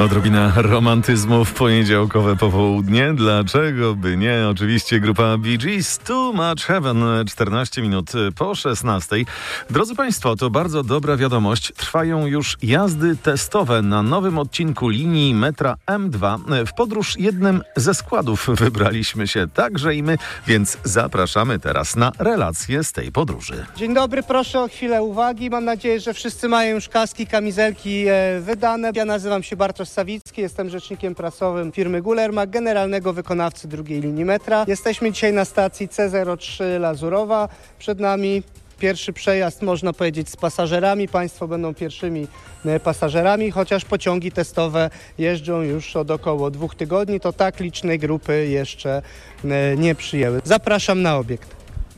Odrobina romantyzmu w poniedziałkowe popołudnie. Dlaczego by nie? Oczywiście grupa Bee Gees, Too Much Heaven, 14 minut po 16. Drodzy Państwo, to bardzo dobra wiadomość. Trwają już jazdy testowe na nowym odcinku linii metra M2. W podróż jednym ze składów wybraliśmy się także i my, więc zapraszamy teraz na relację z tej podróży. Dzień dobry, proszę o chwilę uwagi. Mam nadzieję, że wszyscy mają już kaski, kamizelki wydane. Ja nazywam się Bartosz Sawicki, jestem rzecznikiem prasowym firmy Gulermak, generalnego wykonawcy drugiej linii metra. Jesteśmy dzisiaj na stacji C03 Lazurowa. Przed nami pierwszy przejazd, można powiedzieć, z pasażerami. Państwo będą pierwszymi pasażerami, chociaż pociągi testowe jeżdżą już od około 2 tygodni. To tak licznej grupy jeszcze nie przyjęły. Zapraszam na obiekt.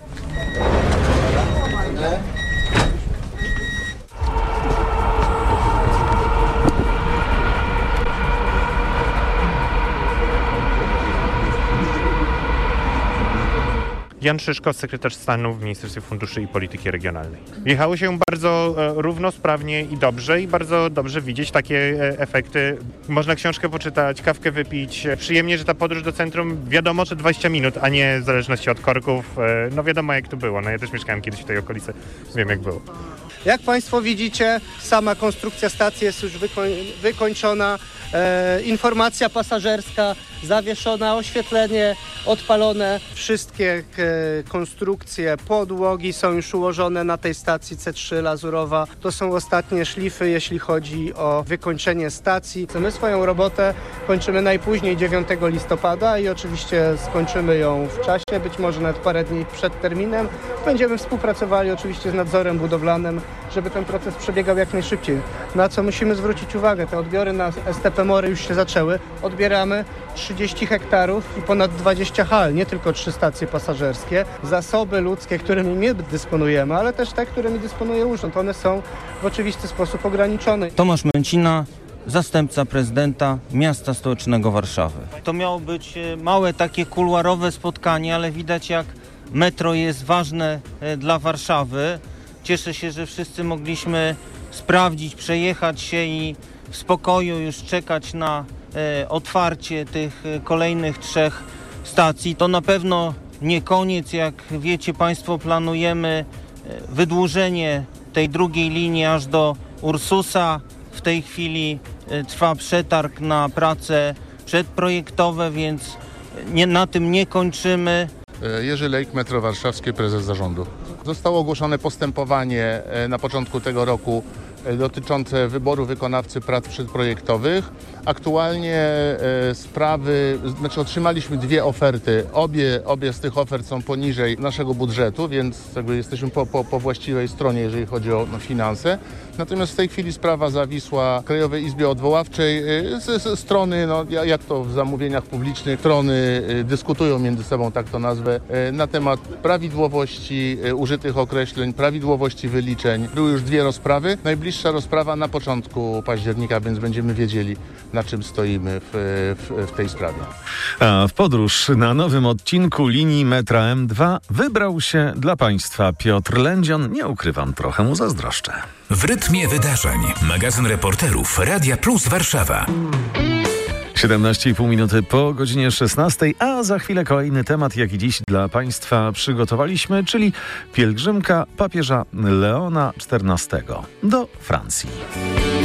Jan Szyszko, sekretarz stanu w Ministerstwie Funduszy i Polityki Regionalnej. Jechało się bardzo równo, sprawnie i bardzo dobrze widzieć takie efekty. Można książkę poczytać, kawkę wypić. Przyjemnie, że ta podróż do centrum, wiadomo, że 20 minut, a nie w zależności od korków. No wiadomo, jak to było. No ja też mieszkałem kiedyś w tej okolicy, wiem jak było. Jak Państwo widzicie, sama konstrukcja stacji jest już wykończona, informacja pasażerska zawieszona, oświetlenie odpalone. Wszystkie konstrukcje, podłogi są już ułożone na tej stacji C3 Lazurowa. To są ostatnie szlify, jeśli chodzi o wykończenie stacji. My swoją robotę kończymy najpóźniej 9 listopada i oczywiście skończymy ją w czasie, być może nawet parę dni przed terminem. Będziemy współpracowali oczywiście z nadzorem budowlanym, żeby ten proces przebiegał jak najszybciej. Na co musimy zwrócić uwagę, te odbiory na STP Mory już się zaczęły. Odbieramy 30 hektarów i ponad 20 hal, nie tylko 3 stacje pasażerskie. Zasoby ludzkie, którymi my dysponujemy, ale też te, którymi dysponuje urząd, one są w oczywisty sposób ograniczone. Tomasz Męcina, zastępca prezydenta miasta stołecznego Warszawy. To miało być małe takie kuluarowe spotkanie, ale widać jak metro jest ważne dla Warszawy. Cieszę się, że wszyscy mogliśmy sprawdzić, przejechać się i w spokoju już czekać na otwarcie tych kolejnych 3 stacji. To na pewno nie koniec, jak wiecie Państwo, planujemy wydłużenie tej drugiej linii aż do Ursusa. W tej chwili trwa przetarg na prace przedprojektowe, więc na tym nie kończymy. Jerzy Lejk, Metro Warszawskie, prezes zarządu. Zostało ogłoszone postępowanie na początku tego roku dotyczące wyboru wykonawcy prac przedprojektowych. Aktualnie otrzymaliśmy 2 oferty. Obie z tych ofert są poniżej naszego budżetu, więc jesteśmy po właściwej stronie, jeżeli chodzi o finanse. Natomiast w tej chwili sprawa zawisła Krajowej Izbie Odwoławczej. Ze strony, jak to w zamówieniach publicznych, strony dyskutują między sobą, tak to nazwę, na temat prawidłowości użytych określeń, prawidłowości wyliczeń. Były już 2 rozprawy. Najbliższa rozprawa na początku października, więc będziemy wiedzieli, na czym stoimy w tej sprawie. A w podróż na nowym odcinku linii metra M2 wybrał się dla Państwa Piotr Lędzion. Nie ukrywam, trochę mu zazdroszczę. W rytmie wydarzeń. Magazyn reporterów Radia Plus Warszawa. 17,5 minuty po godzinie 16, a za chwilę kolejny temat, jaki dziś dla Państwa przygotowaliśmy, czyli pielgrzymka papieża Leona XIV do Francji.